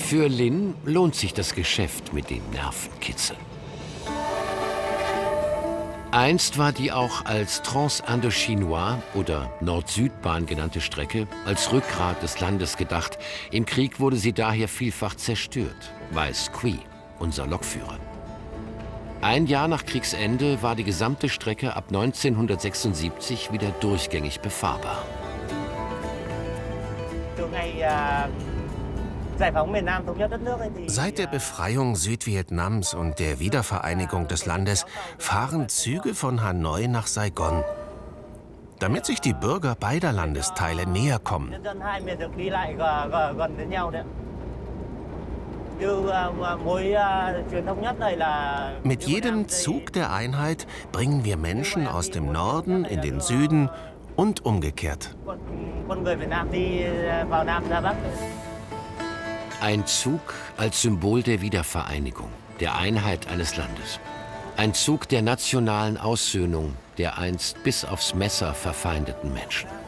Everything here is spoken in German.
Für Lin lohnt sich das Geschäft mit den Nervenkitzeln. Einst war die auch als Trans-Indochinois oder Nord-Süd-Bahn genannte Strecke als Rückgrat des Landes gedacht. Im Krieg wurde sie daher vielfach zerstört, weiß Quy, unser Lokführer. Ein Jahr nach Kriegsende war die gesamte Strecke ab 1976 wieder durchgängig befahrbar. Seit der Befreiung Südvietnams und der Wiedervereinigung des Landes fahren Züge von Hanoi nach Saigon, damit sich die Bürger beider Landesteile näher kommen. Mit jedem Zug der Einheit bringen wir Menschen aus dem Norden in den Süden und umgekehrt. Ein Zug als Symbol der Wiedervereinigung, der Einheit eines Landes. Ein Zug der nationalen Aussöhnung der einst bis aufs Messer verfeindeten Menschen.